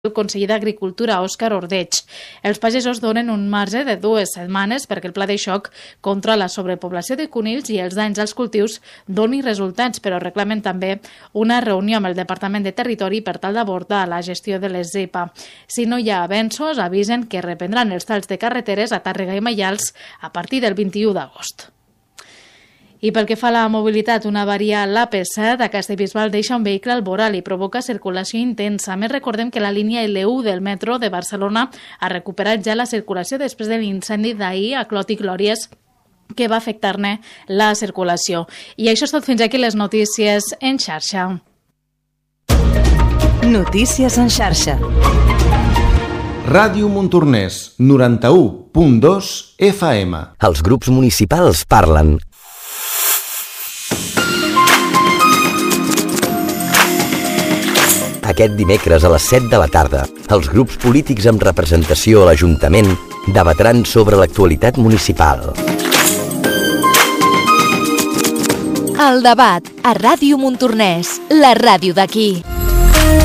el conseller d'Agricultura, Òscar Ordeig. Els pagesos donen un marge de 2 setmanes perquè el pla de xoc contra la sobrepoblació de conills i els danys als cultius doni resultats, però reclamen també una reunió amb el Departament de Territori per tal d'abordar la gestió de les zepa. Si no hi ha avenços, avisen que reprendran els talls de carreteres a Tàrrega i Maials a partir del 21 d'agost. I pel que fa a la mobilitat, una avaria a l'AP7 a Castellbisbal deixa un vehicle al voral i provoca circulació intensa. A més, recordem que la línia L1 del metro de Barcelona ha recuperat ja la circulació després de l'incendi d'ahir a Clot i Glòries, que va afectar-ne la circulació. I això és tot fins aquí les notícies en xarxa. Notícies en xarxa. Ràdio Montornès, 91.2 FM. Els grups municipals parlen. Aquest dimecres a les 7 de la tarda, els grups polítics amb representació a l'Ajuntament debatran sobre l'actualitat municipal. El debat a Ràdio Montornès, la ràdio d'aquí.